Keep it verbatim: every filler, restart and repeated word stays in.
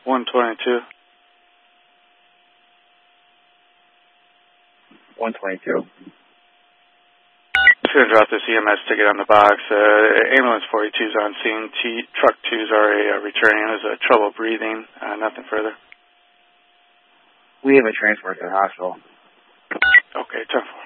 one twenty-two. one twenty-two. Just going to drop this E M S ticket on the box. Uh, ambulance forty-two is on scene. T truck two is already uh, returning. There's uh, trouble breathing. Uh, nothing further. We have a transport to the hospital. Okay, ten four.